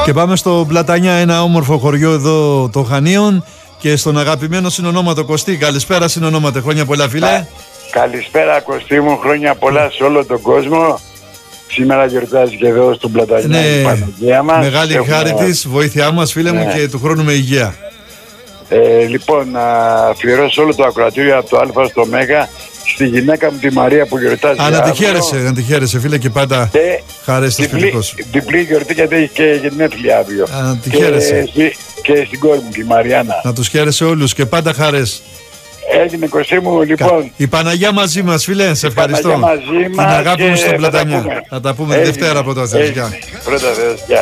Και πάμε στο Πλατανιά, ένα όμορφο χωριό εδώ των Χανίων. Και στον αγαπημένο συνονόματο Κωστή. Καλησπέρα συνονόματε, χρόνια πολλά φίλε. Καλησπέρα Κωστή μου, χρόνια πολλά σε όλο τον κόσμο. Σήμερα γιορτάζει και εδώ στον Πλατανιά η Παναγία μας. Μεγάλη χάρη της, βοήθειά μας φίλε μου, και του χρόνου με υγεία. Λοιπόν, να αφιερώσω όλο το ακροατήριο από το Α στο Μέγα στη γυναίκα μου τη Μαρία που γιορτάζει. Να τη χαίρεσαι φίλε, και πάντα χαρές στο σπιτικό σου. Διπλή γιορτή, γιατί έχει και γενέθλια αύριο. Να τη χαίρεσαι. Και στην κόρη μου τη Μαριάννα. Να τους χαίρεσαι όλους και πάντα χαρές. Έγινε Κωστή μου, λοιπόν. Η Παναγιά μαζί μας φίλε, σε ευχαριστώ. Μαζί μας. Την αγάπη μου στον Πλατανιά. Θα τα πούμε Δευτέρα από τότε. Πρώτα Θεός.